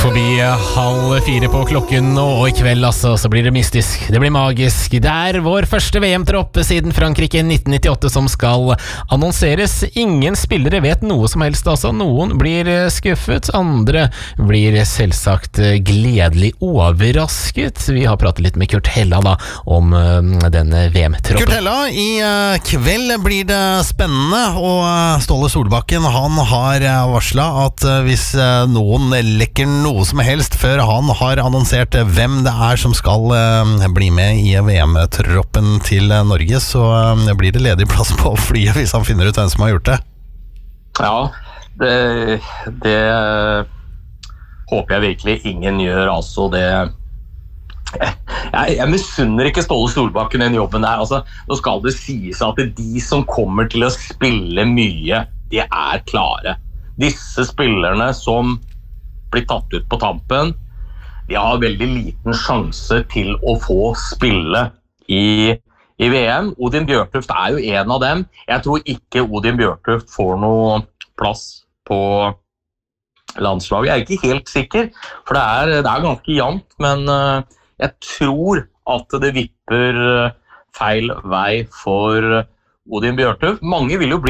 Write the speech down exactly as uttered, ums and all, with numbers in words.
Forbi halv fire på klokken, og i kveld altså, så blir det mystisk, det blir magisk. Det er vår første V M-tropp siden Frankrike nitten nittiåtte som skal annonseres. Ingen spillere vet noe som helst altså. Noen blir skuffet, andre blir selvsagt gledelig overrasket. Vi har pratet litt med Kurt Hella da, om uh, denne V M-troppen. Kurt Hella, i uh, kveld blir det spennende, og uh, Ståle Solbakken, han har uh, varslet at uh, hvis uh, noen lekker noe som helst før han har annonsert hvem det er som skal uh, bli med i V M-troppen til uh, Norge, så uh, blir det ledig plass på flyet hvis han finner ut hvem som har gjort det. Ja, det, det håper jeg virkelig ingen gjør, altså det jeg, jeg misunner ikke Ståle Solbakken den jobben der, altså nå skal det sies at de som kommer til å spille mye, de er klare. Disse spillerne som blir tatt ut på tampen, de har veldig liten sjanse til å få spille i, i V M. Odin Bjørtuft er jo en av dem. Jeg tror ikke Odin Bjørtuft får noe plass på landslaget. Jeg er ikke helt sikker, for det er, det er ganske jevnt, men uh, jeg tror at det vipper feil vei for Odin Bjørtuft. Mange vil jo bli